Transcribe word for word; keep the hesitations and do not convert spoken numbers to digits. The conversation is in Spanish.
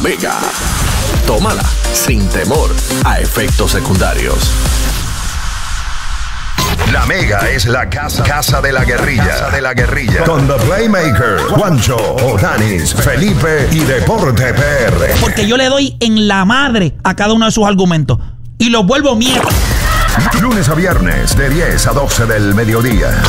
Mega. Tómala sin temor a efectos secundarios. La Mega es la casa, casa de la guerrilla, casa de la guerrilla. Con The Playmaker, Juancho, Odanis, Felipe y Deporte P R. Porque yo le doy en la madre a cada uno de sus argumentos y los vuelvo mierda. Lunes a viernes de diez a doce del mediodía.